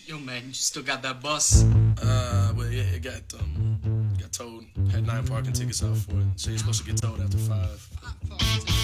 Yo, man, you still got that bus? Well, yeah, it got towed. Had 9 parking tickets out for it. So you're supposed to get towed after 5.